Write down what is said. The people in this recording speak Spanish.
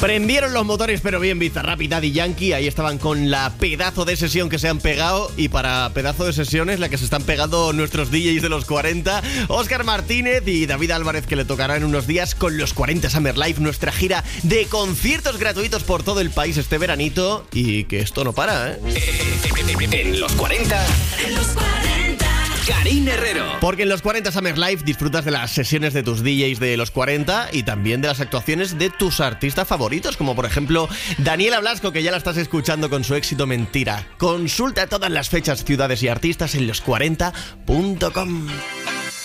Prendieron los motores, pero bien, Bizarrap y Daddy Yankee. Ahí estaban con la pedazo de sesión que se han pegado. Y para pedazo de sesiones, la que se están pegando nuestros DJs de los 40, Óscar Martínez y David Álvarez, que le tocará en unos días con los 40 Summer Live, nuestra gira de conciertos gratuitos por todo el país este veranito. Y que esto no para, ¿eh? En los 40. En los 40. Karin Herrero. Porque en los 40 Summer Live disfrutas de las sesiones de tus DJs de los 40 y también de las actuaciones de tus artistas favoritos, como por ejemplo Daniela Blasco, que ya la estás escuchando con su éxito Mentira. Consulta todas las fechas, ciudades y artistas en los40.com.